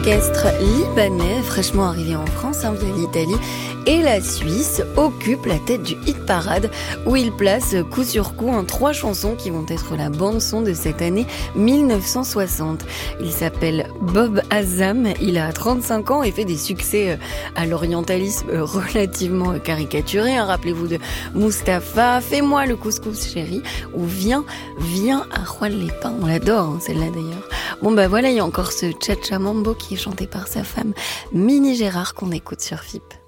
L'orchestre libanais, fraîchement arrivé en France via l'Italie et la Suisse, occupe la tête du hit parade où il place coup sur coup 3 chansons qui vont être la bande-son de cette année 1960. Il s'appelle Bob Azam, il a 35 ans et fait des succès à l'orientalisme relativement caricaturé. Rappelez-vous de Mustapha, Fais-moi le couscous chéri ou Viens à Juan Lépin. On l'adore, celle-là d'ailleurs. Bon voilà, il y a encore ce Cha-Cha Mambo qui est chanté par sa femme Minnie Gérard qu'on écoute sur FIP.